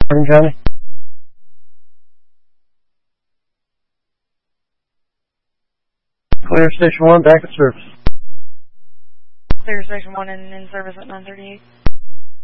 Morning, Johnny. Clear Station 1, back at service. Clear Station 1 in service at 938.